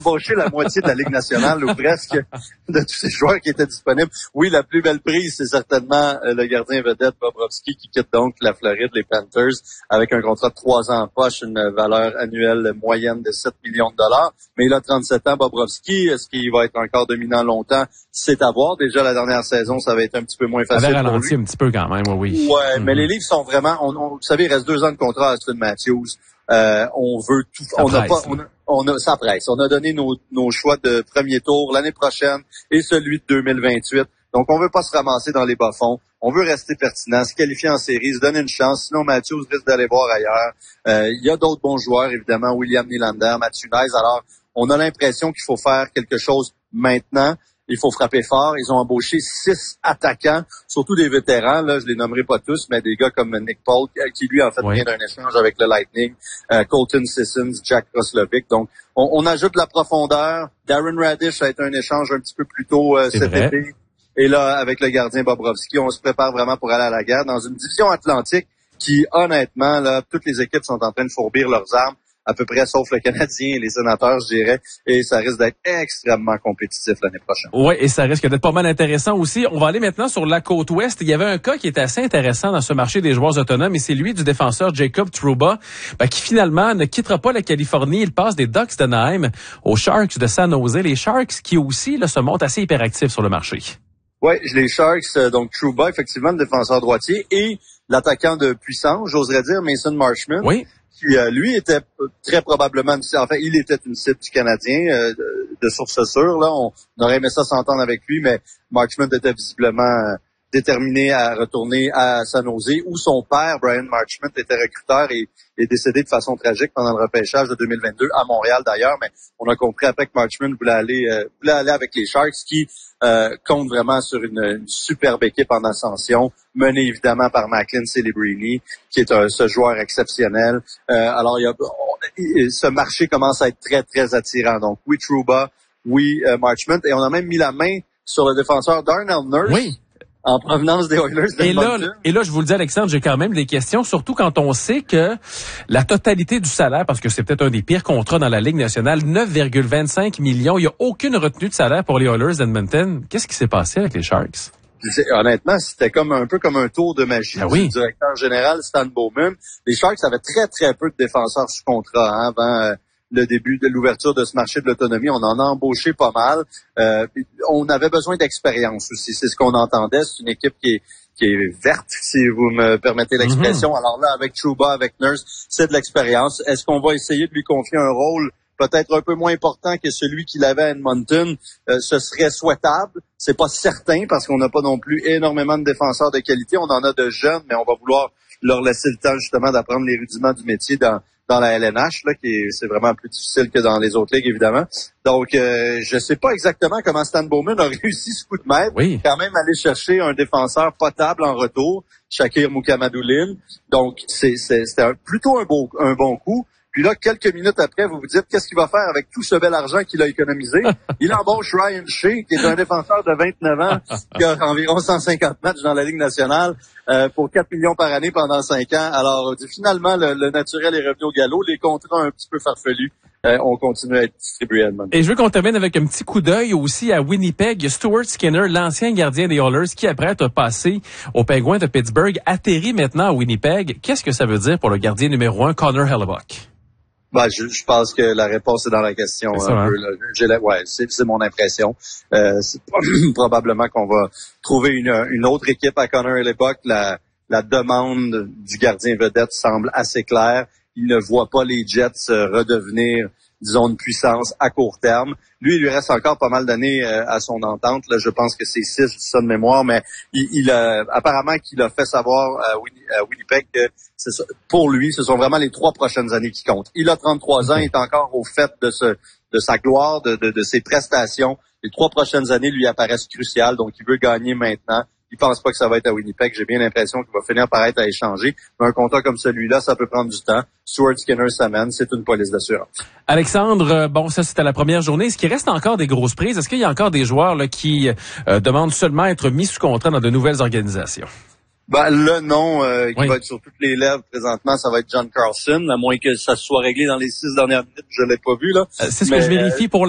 embauché la moitié de la Ligue nationale ou presque de tous ces joueurs qui étaient disponibles. Oui, la plus belle prise, c'est certainement le gardien vedette Bobrovsky qui quitte donc la Floride, les Panthers, avec un contrat de 3 ans en poche, une valeur annuelle moyenne de 7 millions de dollars. Mais il a 37 ans, Bobrovsky. Est-ce qu'il va être encore dominant longtemps? C'est à voir. Déjà, la dernière saison, ça va être un petit peu moins facile pour lui. Un petit peu quand même, oui. Ouais, mais les Leafs sont vraiment... vous savez, il reste 2 ans de contrat à Austin Matthews. On veut tout... Ça presse. On a donné nos choix de premier tour l'année prochaine et celui de 2028. Donc, on veut pas se ramasser dans les bas-fonds. On veut rester pertinent, se qualifier en série, se donner une chance. Sinon, Matthews risque d'aller voir ailleurs. Il y a d'autres bons joueurs, évidemment. William Nylander, Matthew Knies. Alors, on a l'impression qu'il faut faire quelque chose maintenant. Il faut frapper fort. Ils ont embauché 6 attaquants, surtout des vétérans. Là, je les nommerai pas tous, mais des gars comme Nick Paul, qui lui, en fait, vient d'un échange avec le Lightning, Colton Sissons, Jack Roslovic. Donc, on ajoute de la profondeur. Darren Radish a été un échange un petit peu plus tôt cet été. Et là, avec le gardien Bobrovsky, on se prépare vraiment pour aller à la guerre dans une division atlantique qui, honnêtement, là, toutes les équipes sont en train de fourbir leurs armes, à peu près, sauf le Canadien et les Sénateurs, je dirais, et ça risque d'être extrêmement compétitif l'année prochaine. Oui, et ça risque d'être pas mal intéressant aussi. On va aller maintenant sur la côte ouest. Il y avait un cas qui était assez intéressant dans ce marché des joueurs autonomes, et c'est lui du défenseur Jacob Trouba, qui finalement ne quittera pas la Californie. Il passe des Ducks d'Anaheim aux Sharks de San Jose. Les Sharks qui aussi là, se montrent assez hyperactifs sur le marché. Oui, les Sharks, donc Trouba, effectivement, le défenseur droitier, et l'attaquant de puissance, j'oserais dire, Mason Marchment. Oui. Qui, lui, était très probablement, il était une cible du Canadien, de source sûre, là. On aurait aimé ça s'entendre avec lui, mais Marchment était visiblement déterminé à retourner à San Jose, où son père, Brian Marchment, était recruteur et est décédé de façon tragique pendant le repêchage de 2022, à Montréal d'ailleurs, mais on a compris après que Marchment voulait aller avec les Sharks, qui compte vraiment sur une superbe équipe en ascension, menée évidemment par Macklin Celebrini, qui est ce joueur exceptionnel. Alors, ce marché commence à être très, très attirant. Donc, oui, Trouba, oui, Marchment, et on a même mis la main sur le défenseur Darnell Nurse. Oui. En provenance des Oilers d'Edmonton. Et là, je vous le dis, Alexandre, j'ai quand même des questions, surtout quand on sait que la totalité du salaire, parce que c'est peut-être un des pires contrats dans la Ligue nationale, 9,25 millions, il n'y a aucune retenue de salaire pour les Oilers d'Edmonton. Qu'est-ce qui s'est passé avec les Sharks? Honnêtement, c'était un peu comme un tour de magie du directeur général Stan Bowman. Les Sharks avaient très, très peu de défenseurs sous contrat avant le début de l'ouverture de ce marché de l'autonomie. On en a embauché pas mal. On avait besoin d'expérience aussi. C'est ce qu'on entendait. C'est une équipe qui est verte, si vous me permettez l'expression. Alors là, avec Trouba, avec Nurse, c'est de l'expérience. Est-ce qu'on va essayer de lui confier un rôle peut-être un peu moins important que celui qu'il avait à Edmonton? Ce serait souhaitable. C'est pas certain parce qu'on n'a pas non plus énormément de défenseurs de qualité. On en a de jeunes, mais on va vouloir leur laisser le temps justement d'apprendre les rudiments du métier dans la LNH, là, c'est vraiment plus difficile que dans les autres ligues, évidemment. Donc, je sais pas exactement comment Stan Bowman a réussi ce coup de maître. Oui. Quand même aller chercher un défenseur potable en retour, Shakir Mukhamadoulin. Donc, c'était plutôt un bon coup. Puis là, quelques minutes après, vous vous dites, qu'est-ce qu'il va faire avec tout ce bel argent qu'il a économisé? Il embauche Ryan Shea, qui est un défenseur de 29 ans, qui a environ 150 matchs dans la Ligue nationale, pour 4 millions par année pendant 5 ans. Alors, finalement, le naturel est revenu au galop. Les contrats un petit peu farfelus ont continué à être distribués à Edmonton. Et je veux qu'on termine avec un petit coup d'œil aussi à Winnipeg. Stuart Skinner, l'ancien gardien des Oilers, qui après être passé aux Penguins de Pittsburgh, atterrit maintenant à Winnipeg. Qu'est-ce que ça veut dire pour le gardien numéro 1, Connor Hellebuyck? Je pense que la réponse est dans la question. C'est ça, c'est mon impression. C'est probablement qu'on va trouver une autre équipe à Connor Hellebuyck. La demande du gardien vedette semble assez claire. Il ne voit pas les Jets redevenir, disons, une puissance à court terme. Lui, il lui reste encore pas mal d'années à son entente. Là, je pense que c'est 6, je dis ça de mémoire, mais apparemment qu'il a fait savoir à Winnipeg que pour lui, ce sont vraiment les 3 prochaines années qui comptent. Il a 33 ans, il est encore au fait de sa gloire, de ses prestations. Les 3 prochaines années lui apparaissent cruciales, donc il veut gagner maintenant. Il pense pas que ça va être à Winnipeg. J'ai bien l'impression qu'il va finir par être à échanger. Mais un contrat comme celui-là, ça peut prendre du temps. Stuart Skinner s'amène, c'est une police d'assurance. Alexandre, ça c'était la première journée. Est-ce qu'il reste encore des grosses prises? Est-ce qu'il y a encore des joueurs là, qui demandent seulement à être mis sous contrat dans de nouvelles organisations? Le nom qui va être sur toutes les lèvres présentement, ça va être John Carlson, à moins que ça soit réglé dans les 6 dernières minutes. Je l'ai pas vu, là. C'est ce que je vérifie pour